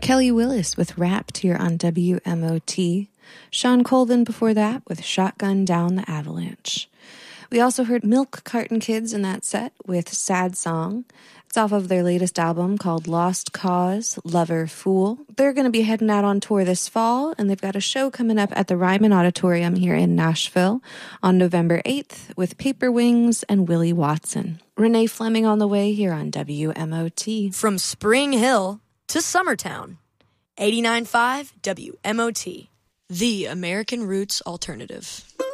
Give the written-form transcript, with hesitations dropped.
Kelly Willis with Wrapped here on WMOT. Sean Colvin before that with Shotgun Down the Avalanche. We also heard Milk Carton Kids in that set with Sad Song. It's off of their latest album called Lost Cause, Lover, Fool. They're going to be heading out on tour this fall, and they've got a show coming up at the Ryman Auditorium here in Nashville on November 8th with Paper Wings and Willie Watson. Renee Fleming on the way here on WMOT. From Spring Hill to Summertown, 89.5 WMOT, the American Roots Alternative.